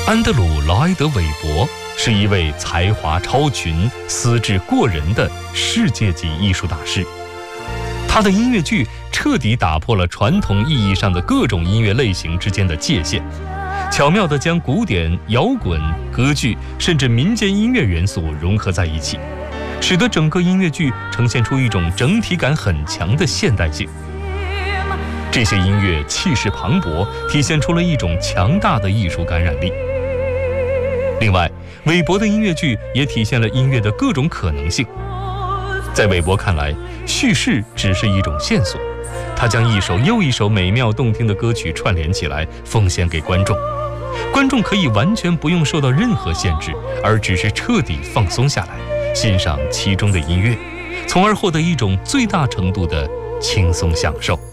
安德鲁·劳埃德·韦伯是一位才华超群、资质过人的世界级艺术大师。他的音乐剧彻底打破了传统意义上的各种音乐类型之间的界限，巧妙地将古典、摇滚、歌剧甚至民间音乐元素融合在一起，使得整个音乐剧呈现出一种整体感很强的现代性。这些音乐气势磅礴，体现出了一种强大的艺术感染力。另外，韦伯的音乐剧也体现了音乐的各种可能性。在韦伯看来，叙事只是一种线索，他将一首又一首美妙动听的歌曲串联起来，奉献给观众。观众可以完全不用受到任何限制，而只是彻底放松下来，欣赏其中的音乐，从而获得一种最大程度的轻松享受。